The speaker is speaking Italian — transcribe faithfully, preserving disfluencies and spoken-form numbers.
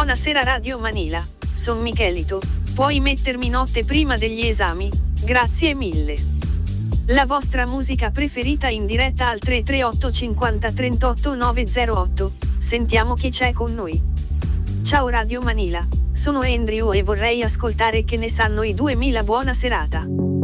Buonasera Radio Manila, son Michelito, puoi mettermi notte prima degli esami, grazie mille. La vostra musica preferita in diretta al tre tre otto cinquanta trentotto novecentotto, sentiamo chi c'è con noi. Ciao Radio Manila, sono Andrew e vorrei ascoltare Che ne sanno i duemila, buona serata.